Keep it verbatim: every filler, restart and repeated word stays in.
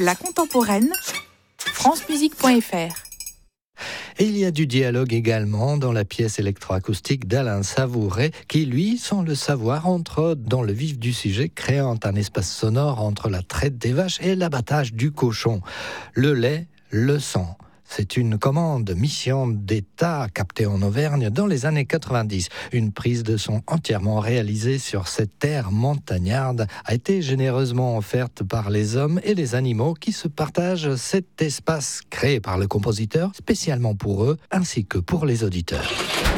La contemporaine, france musique point f r. Et il y a du dialogue également dans la pièce électroacoustique d'Alain Savouret qui, lui, sans le savoir, entre dans le vif du sujet, créant un espace sonore entre la traite des vaches et l'abattage du cochon. Le lait, le sang. C'est une commande mission d'État captée en Auvergne dans les années quatre-vingt-dix. Une prise de son entièrement réalisée sur cette terre montagnarde a été généreusement offerte par les hommes et les animaux qui se partagent cet espace créé par le compositeur spécialement pour eux ainsi que pour les auditeurs.